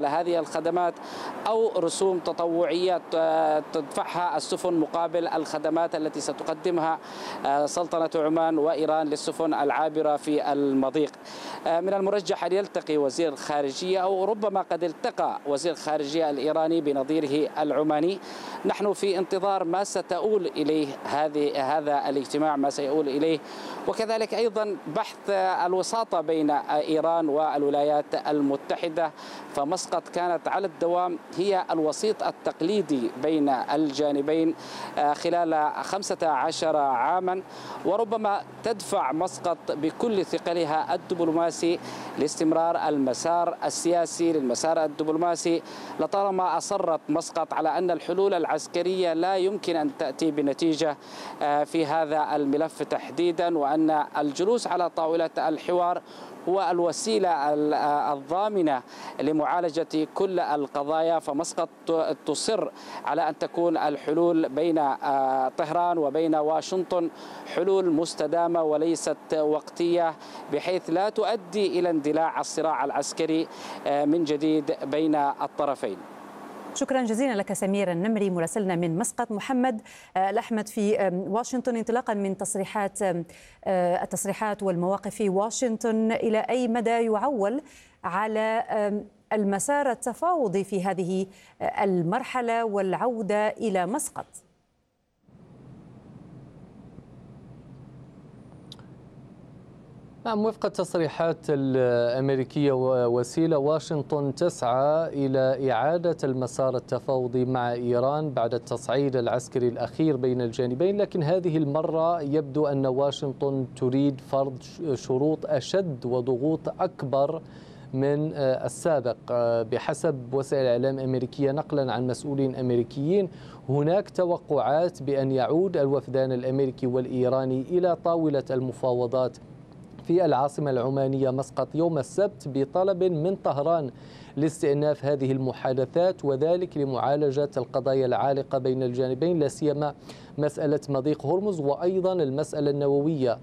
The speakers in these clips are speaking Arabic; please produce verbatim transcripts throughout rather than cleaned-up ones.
على هذه الخدمات أو رسوم تطوعية تدفعها السفن مقابل الخدمات التي ستقدمها سلطنة عمان وإيران للسفن العابرة في المضيق. من المرجح أن يلتقي وزير الخارجية أو ربما قد التقى وزير الخارجية الإيراني بنظيره العماني. نحن في انتظار ما ستؤول إليه هذه هذا الاجتماع، ما سيؤول إليه، وكذلك أيضا بحث الوساطة بين إيران والولايات المتحدة. فمسقط كانت على الدوام هي الوسيط التقليدي بين الجانبين خلال خمسة عشر عاما، وربما تدفع مسقط بكل ثقلها الدبلوماسي لاستمرار المسار السياسي للمسار الدبلوماسي، لطالما أصرت مسقط على أن الحلول العسكرية لا يمكن أن تأتي بنتيجة في هذا الملف تحديدا، وأن الجلوس على طاولة الحوار هو الوسيلة الضامنة لمعالجة كل القضايا. فمسقط تصر على أن تكون الحلول بين طهران وبين واشنطن حلول مستدامة وليست وقتية، بحيث لا تؤدي إلى اندلاع الصراع العسكري من جديد بين الطرفين. شكرا جزيلا لك سمير النمري مراسلنا من مسقط. محمد الأحمد في واشنطن، انطلاقا من تصريحات التصريحات والمواقف في واشنطن، إلى أي مدى يعول على المسار التفاوضي في هذه المرحلة والعودة إلى مسقط؟ نعم، وفق التصريحات الأمريكية ووسيلة، واشنطن تسعى إلى إعادة المسار التفاوضي مع إيران بعد التصعيد العسكري الأخير بين الجانبين، لكن هذه المرة يبدو أن واشنطن تريد فرض شروط أشد وضغوط أكبر من السابق. بحسب وسائل الإعلام الأمريكية نقلا عن مسؤولين أمريكيين، هناك توقعات بأن يعود الوفدان الأمريكي والإيراني إلى طاولة المفاوضات في العاصمة العمانية مسقط يوم السبت بطلب من طهران لاستئناف هذه المحادثات، وذلك لمعالجة القضايا العالقة بين الجانبين، لا سيما مسألة مضيق هرمز وأيضا المسألة النووية.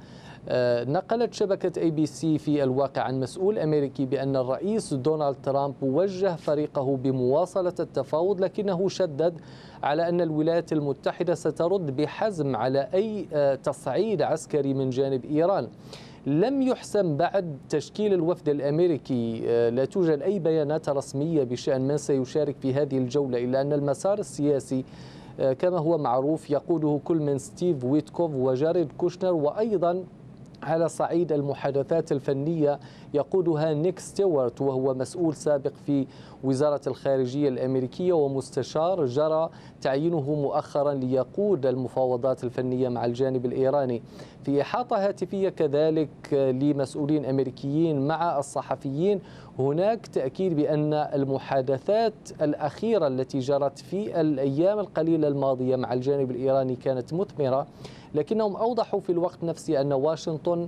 نقلت شبكة اي بي سي في الواقع عن مسؤول أمريكي بأن الرئيس دونالد ترامب وجه فريقه بمواصلة التفاوض، لكنه شدد على أن الولايات المتحدة سترد بحزم على أي تصعيد عسكري من جانب إيران. لم يحسم بعد تشكيل الوفد الأمريكي، لا توجد أي بيانات رسمية بشأن من سيشارك في هذه الجولة، إلا أن المسار السياسي كما هو معروف يقوده كل من ستيف ويتكوف وجاريد كوشنر، وأيضا على صعيد المحادثات الفنية يقودها نيك ستيوارت، وهو مسؤول سابق في وزارة الخارجية الأمريكية ومستشار جرى تعيينه مؤخرا ليقود المفاوضات الفنية مع الجانب الإيراني. في إحاطة هاتفية كذلك لمسؤولين أمريكيين مع الصحفيين، هناك تأكيد بأن المحادثات الأخيرة التي جرت في الأيام القليلة الماضية مع الجانب الإيراني كانت مثمرة، لكنهم أوضحوا في الوقت نفسه أن واشنطن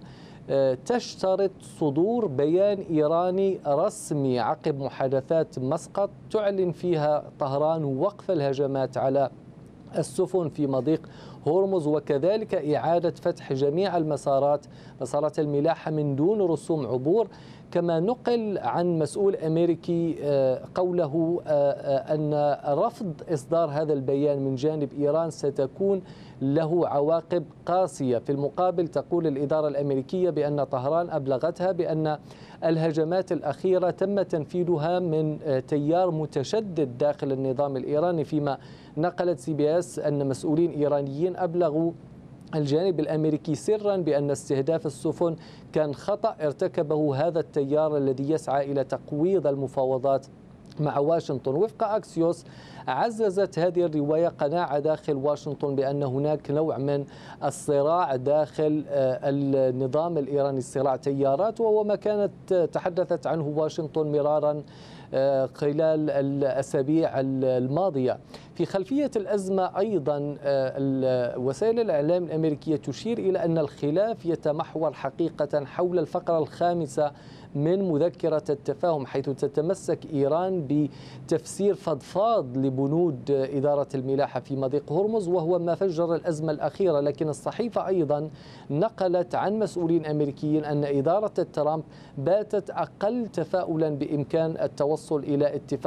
تشترط صدور بيان إيراني رسمي عقب محادثات مسقط تعلن فيها طهران وقف الهجمات على السفن في مضيق هرمز، وكذلك إعادة فتح جميع المسارات مسارات الملاحة من دون رسوم عبور. كما نقل عن مسؤول أمريكي قوله أن رفض إصدار هذا البيان من جانب إيران ستكون له عواقب قاسية. في المقابل تقول الإدارة الأمريكية بأن طهران أبلغتها بأن الهجمات الأخيرة تم تنفيذها من تيار متشدد داخل النظام الإيراني، فيما نقلت سي بي اس أن مسؤولين إيرانيين أبلغوا الجانب الأمريكي سرا بأن استهداف السفن كان خطأ ارتكبه هذا التيار الذي يسعى إلى تقويض المفاوضات مع واشنطن. وفق أكسيوس عززت هذه الرواية قناعة داخل واشنطن بأن هناك نوع من الصراع داخل النظام الإيراني، صراع تيارات، وهو ما كانت تحدثت عنه واشنطن مرارا خلال الأسابيع الماضية. في خلفية الأزمة أيضا وسائل الإعلام الأمريكية تشير إلى أن الخلاف يتمحور حقيقة حول الفقرة الخامسة من مذكرة التفاهم، حيث تتمسك إيران بتفسير فضفاض لبنود إدارة الملاحة في مضيق هرمز، وهو ما فجر الأزمة الأخيرة. لكن الصحيفة أيضا نقلت عن مسؤولين أمريكيين أن إدارة ترامب باتت أقل تفاؤلا بإمكان التوصل إلى اتفاق